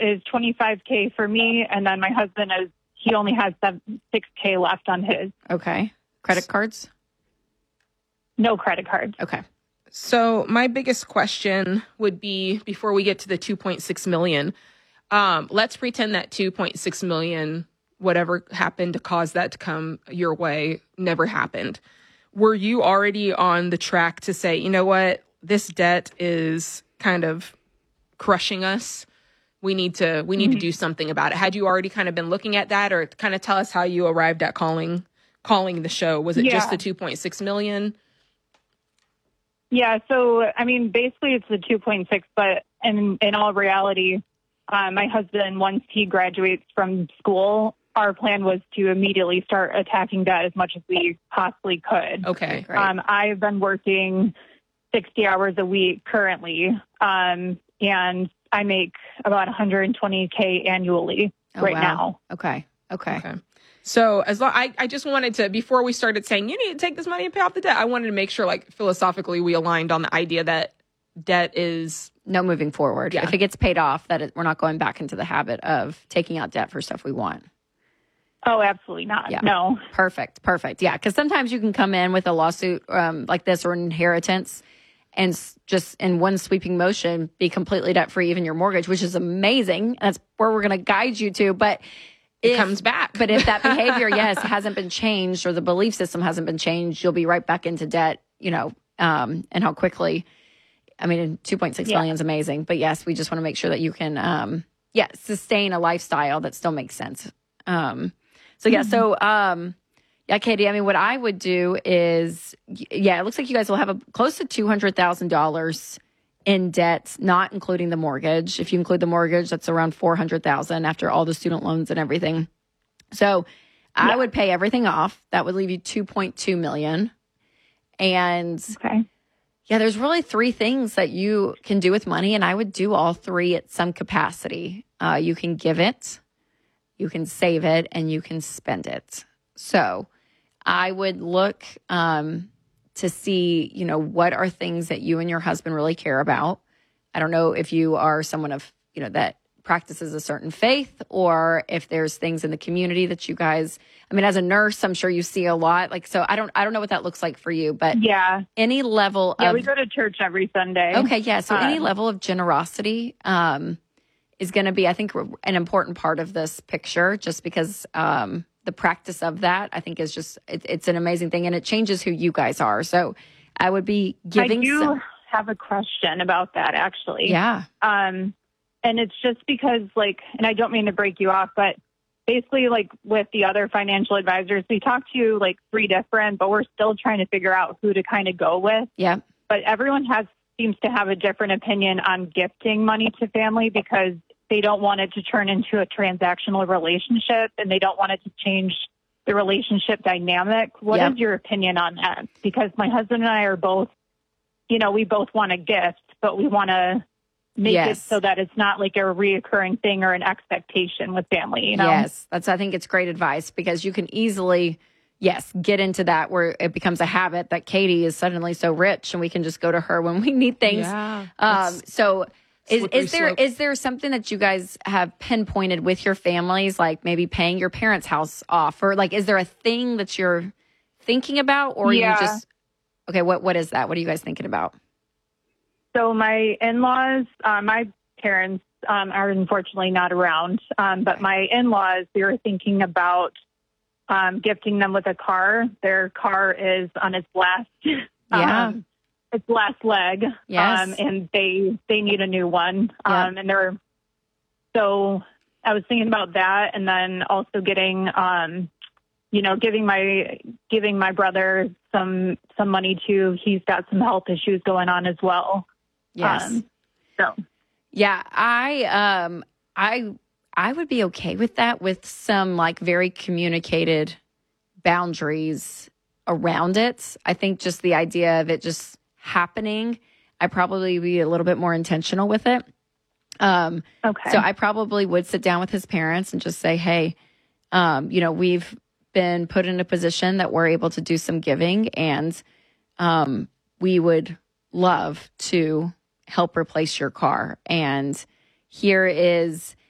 is $25K for me, and then my husband he only has $6K left on his. Okay. Credit cards? No credit cards. Okay. So my biggest question would be, before we get to the 2.6 million, let's pretend that 2.6 million, whatever happened to cause that to come your way, never happened. Were you already on the track to say, you know what, this debt is kind of crushing us? We need to do something about it. Had you already kind of been looking at that, or kind of tell us how you arrived at calling the show? Was it just the 2.6 million? Yeah. So, I mean, basically it's the 2.6, but in all reality, my husband, once he graduates from school, our plan was to immediately start attacking debt as much as we possibly could. Okay. Great. I've been working 60 hours a week currently, and I make about $120K annually now. Okay. So I just wanted to, before we started saying you need to take this money and pay off the debt, I wanted to make sure, like, philosophically we aligned on the idea that debt is no moving forward. Yeah. If it gets paid off, we're not going back into the habit of taking out debt for stuff we want. Oh, absolutely not. Yeah. No. Perfect. Yeah. Because sometimes you can come in with a lawsuit like this or an inheritance and just in one sweeping motion be completely debt free, even your mortgage, which is amazing. That's where we're going to guide you to. But it comes back. But if that behavior, hasn't been changed, or the belief system hasn't been changed, you'll be right back into debt, and how quickly. I mean, 2.6 million is amazing. But yes, we just want to make sure that you can, sustain a lifestyle that still makes sense. Katie, I mean, what I would do is, it looks like you guys will have close to $200,000 in debt, not including the mortgage. If you include the mortgage, that's around $400,000 after all the student loans and everything. So I would pay everything off. That would leave you $2.2 million. And there's really three things that you can do with money, and I would do all three at some capacity. You can give it, you can save it, and you can spend it. So I would look to see, what are things that you and your husband really care about. I don't know if you are someone of, that practices a certain faith, or if there's things in the community that you guys, I mean, as a nurse, I'm sure you see a lot. Like, so I don't know what that looks like for you, but any level of, we go to church every Sunday. Okay. Yeah. So any level of generosity, is going to be, I think, an important part of this picture, just because, the practice of that, I think, is just, it's an amazing thing, and it changes who you guys are. So I would be giving. I do have a question about that, actually. Yeah. And it's just because, and I don't mean to break you off, but basically, with the other financial advisors, we talked to three different, but we're still trying to figure out who to kind of go with. Yeah. But everyone seems to have a different opinion on gifting money to family, because they don't want it to turn into a transactional relationship, and they don't want it to change the relationship dynamic. What is your opinion on that? Because my husband and I are both, we both want a gift, but we want to make it so that it's not like a reoccurring thing or an expectation with family, Yes, I think it's great advice, because you can easily, get into that where it becomes a habit that Katie is suddenly so rich and we can just go to her when we need things. Yeah, so is there something that you guys have pinpointed with your families, like maybe paying your parents' house off, or is there a thing that you're thinking about, or you just, what is that? What are you guys thinking about? So my in-laws, my parents are unfortunately not around, but my in-laws, we were thinking about gifting them with a car. Their car is on its last its last leg. Yes. And they need a new one. And so I was thinking about that, and then also getting, giving my brother some money too. He's got some health issues going on as well. Yes. I would be okay with that, with some very communicated boundaries around it. I think just the idea of it just happening, I probably be a little bit more intentional with it. So I probably would sit down with his parents and just say, hey, we've been put in a position that we're able to do some giving, and we would love to help replace your car. And here is,